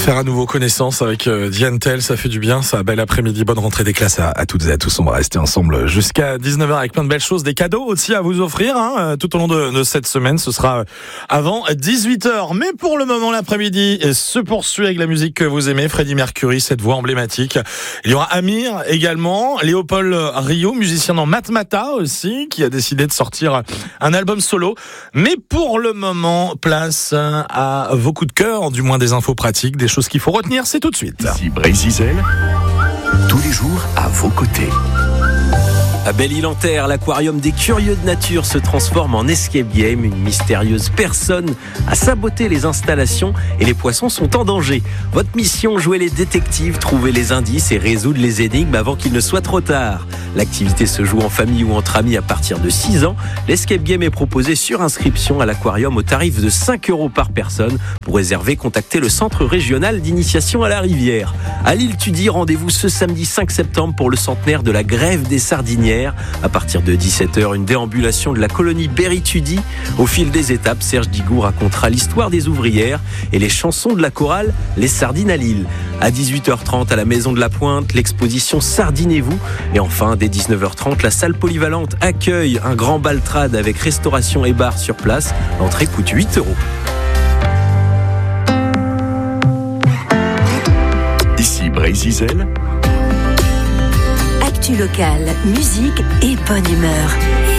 Faire à nouveau connaissance avec Diane Tell, ça fait du bien, ça. Bel après-midi, bonne rentrée des classes à toutes et à tous. On va rester ensemble jusqu'à 19h avec plein de belles choses, des cadeaux aussi à vous offrir tout au long de cette semaine. Ce sera avant 18h. Mais pour le moment, l'après-midi se poursuit avec la musique que vous aimez. Freddie Mercury, cette voix emblématique. Il y aura Amir également, Léopold Rio, musicien dans Matmata aussi, qui a décidé de sortir un album solo. Mais pour le moment, place à vos coups de cœur, du moins des infos pratiques, des choses qu'il faut retenir, c'est tout de suite. Ici Brésil, tous les jours à vos côtés. À Belle-Île-en-Terre, l'aquarium des curieux de nature se transforme en escape game. Une mystérieuse personne a saboté les installations et les poissons sont en danger. Votre mission, jouer les détectives, trouver les indices et résoudre les énigmes avant qu'il ne soit trop tard. L'activité se joue en famille ou entre amis à partir de 6 ans. L'escape game est proposé sur inscription à l'aquarium au tarif de 5 € par personne. Pour réserver, contactez le centre régional d'initiation à la rivière. À L'Île-Tudy, rendez-vous ce samedi 5 septembre pour le centenaire de la grève des sardinières. À partir de 17h, une déambulation de la colonie Berry-Tudy. Au fil des étapes, Serge Digou racontera l'histoire des ouvrières et les chansons de la chorale Les Sardines à Lille. À 18h30, à la Maison de la Pointe, l'exposition Sardinez-vous. Et enfin, dès 19h30, la salle polyvalente accueille un grand baltrade avec restauration et bar sur place. L'entrée coûte 8 €. Ici Brésil. Actu local, musique et bonne humeur.